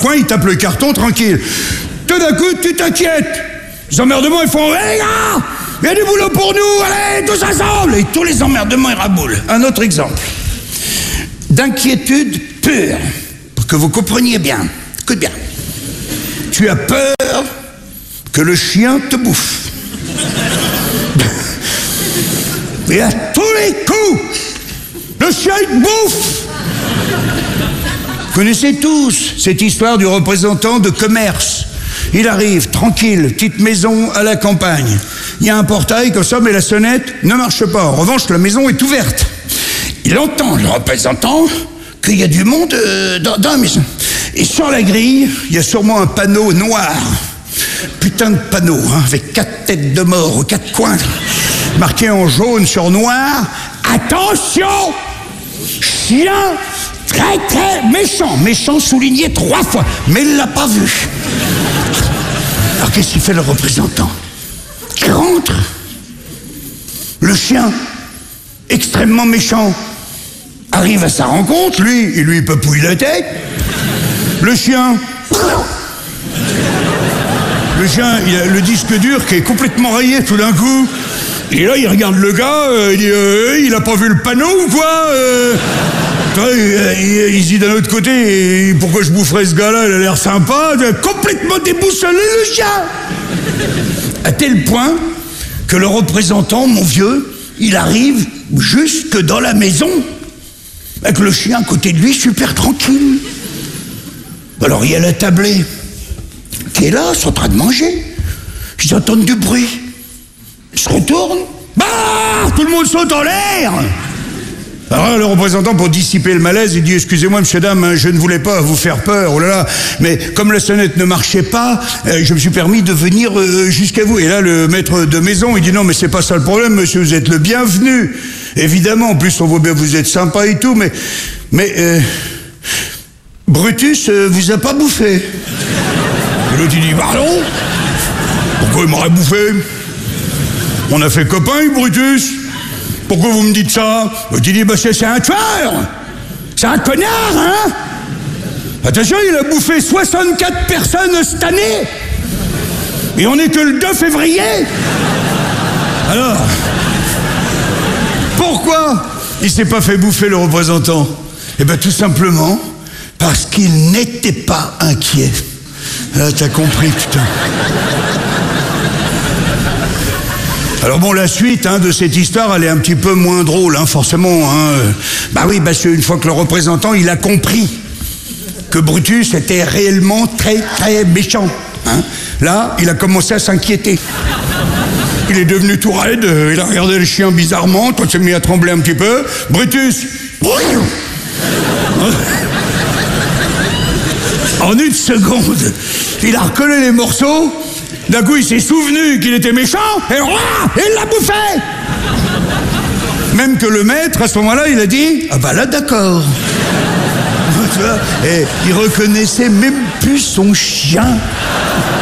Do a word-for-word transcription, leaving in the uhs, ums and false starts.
coin, il tape le carton tranquille. Tout d'un coup, tu t'inquiètes. Les emmerdements, ils font « Hé, les gars, il y a du boulot pour nous, allez, tous ensemble !» Et tous les emmerdements, ils raboulent. Un autre exemple. D'inquiétude pure, pour que vous compreniez bien. Écoute bien. Tu as peur que le chien te bouffe. Et à tous les coups, le chien, il te bouffe. Vous connaissez tous cette histoire du représentant de commerce. Il arrive, tranquille, petite maison à la campagne. Il y a un portail comme ça, mais la sonnette ne marche pas. En revanche, la maison est ouverte. Il entend, le représentant, qu'il y a du monde euh, dans, dans la maison. Et sur la grille, il y a sûrement un panneau noir. Putain de panneau, hein, avec quatre têtes de mort aux quatre coins. Marqué en jaune sur noir. Attention! Chien très très méchant. Méchant souligné trois fois. Mais il l'a pas vu. Alors qu'est-ce qu'il fait le représentant? Il rentre. Le chien, extrêmement méchant, arrive à sa rencontre. Lui, il lui papouille la tête. Le chien... Le chien, il a le disque dur qui est complètement rayé tout d'un coup. Et là, il regarde le gars, euh, il dit euh, « Il a pas vu le panneau ou quoi euh, ?» Il, il dit d'un autre côté « Pourquoi je boufferais ce gars-là? Il a l'air sympa. » Complètement déboussolé, le chien. À tel point que le représentant, mon vieux, il arrive jusque dans la maison, avec le chien à côté de lui, super tranquille. Alors, il y a la tablée qui est là, sont en train de manger. Ils entendent du bruit. Ils se retournent. Bah, tout le monde saute en l'air. Alors le représentant, pour dissiper le malaise, il dit « Excusez-moi, monsieur, dame, hein, je ne voulais pas vous faire peur, oh là là, mais comme la sonnette ne marchait pas, euh, je me suis permis de venir euh, jusqu'à vous. » Et là, le maître de maison, il dit « Non, mais c'est pas ça le problème, monsieur, vous êtes le bienvenu. Évidemment, en plus, on voit bien que vous êtes sympa et tout, mais... mais euh, Brutus euh, vous a pas bouffé. » Et l'autre, il dit « Pardon? Pourquoi il m'aurait bouffé? On a fait copain, Brutus. Pourquoi vous me dites ça? » L'autre, il dit « Bah, c'est un tueur. C'est un connard, hein? Attention, il a bouffé soixante-quatre personnes cette année. Et on n'est que le deux février. Alors, pourquoi il s'est pas fait bouffer, le représentant? Eh bien, tout simplement parce qu'il n'était pas inquiet. Ah, t'as compris, putain. Alors bon, la suite hein, de cette histoire, elle est un petit peu moins drôle, hein, forcément. Hein. Bah oui, parce qu'une fois que le représentant, il a compris que Brutus était réellement très, très méchant. Hein. Là, il a commencé à s'inquiéter. Il est devenu tout raide, il a regardé le chien bizarrement, toi, il s'est mis à trembler un petit peu. Brutus... En une seconde, il a recollé les morceaux. D'un coup, il s'est souvenu qu'il était méchant et ouah, il l'a bouffé. Même que le maître, à ce moment-là, il a dit « Ah bah là, d'accord. » Et il reconnaissait même plus son chien.